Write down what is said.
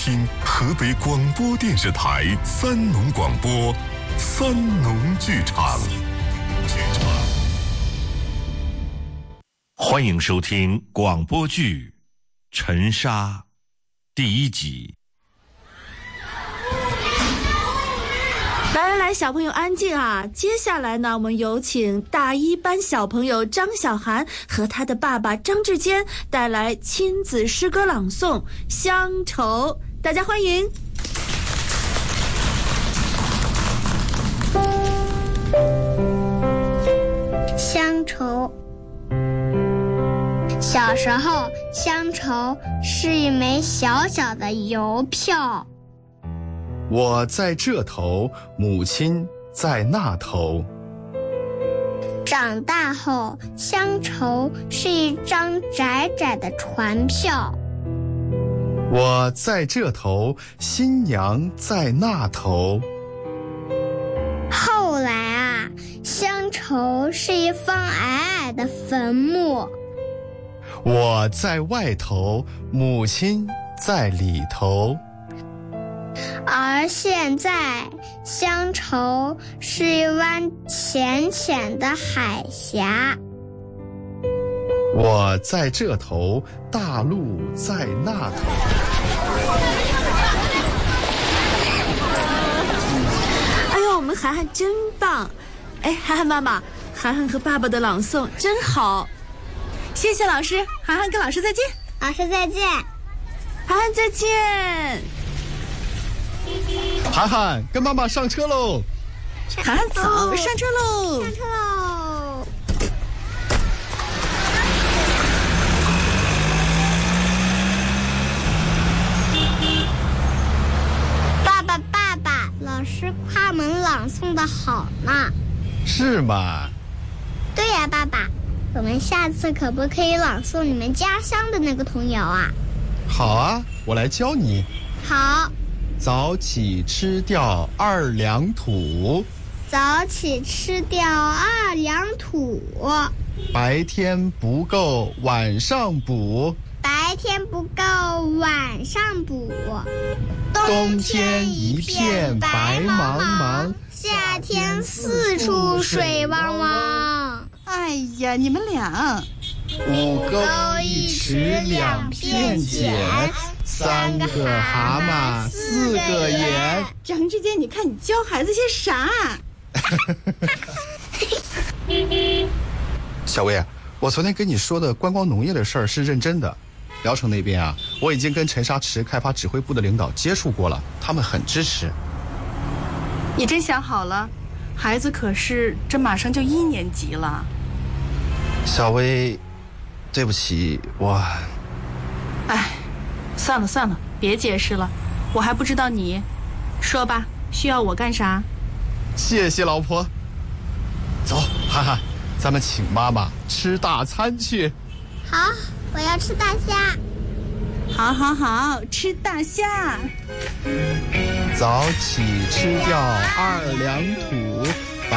听河北广播电视台三农广播三农剧场。 欢迎收听广播剧《沉沙》第1集。 来，小朋友安静啊！接下来呢，我们有请大1班小朋友张小涵和他的爸爸张志坚带来亲子诗歌朗诵《乡愁》，大家欢迎。 乡愁。小时候，乡愁是一枚小小的邮票。 我在这头，母亲在那头。 长大后，乡愁是一张窄窄的船票。 我在这头，新娘在那头。 后来啊，乡愁是一方矮矮的坟墓。 我在外头，母亲在里头。 而现在，乡愁是一湾浅浅的海峡。 我在这头，大陆在那头。 哎呦，我们涵涵真棒！哎，涵涵妈妈，涵涵和爸爸的朗诵真好，谢谢老师，涵涵跟老师再见。 老师再见。 涵涵再见。 涵涵跟妈妈上车喽！ 涵涵走，上车喽！ 上车喽！爸爸，老师夸我们朗诵的好呢。 是吗？ 对呀，爸爸，我们下次可不可以朗诵你们家乡的那个童谣啊？ 好啊，我来教你。 好。 早起吃掉2两土， 早起吃掉2两土， 白天不够晚上补， 白天不够晚上补， 冬天一片白茫茫， 夏天四处水汪汪。 哎呀，你们俩 5沟1池2片碱，3个蛤蟆4个眼。 张志坚，你看你教孩子些啥？ 小薇，我昨天跟你说的观光农业的事儿是认真的。聊城那边啊，我已经跟沉沙池开发指挥部的领导接触过了，他们很支持。 你真想好了？孩子可是这马上就1年级了。 小薇，对不起，我…… 哎，算了，别解释了，我还不知道你。说吧，需要我干啥？ 谢谢老婆。走，涵涵，咱们请妈妈吃大餐去。 好，我要吃大虾。 好，吃大虾。 早起吃掉2两土，